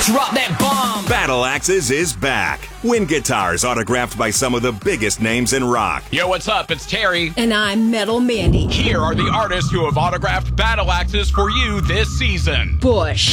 Drop that bomb. Battle Axes is back. Win guitars autographed by some of the biggest names in rock. Yo, what's up? It's Terry. And I'm Metal Mandy. Here are the artists who have autographed Battle Axes for you this season. Bush.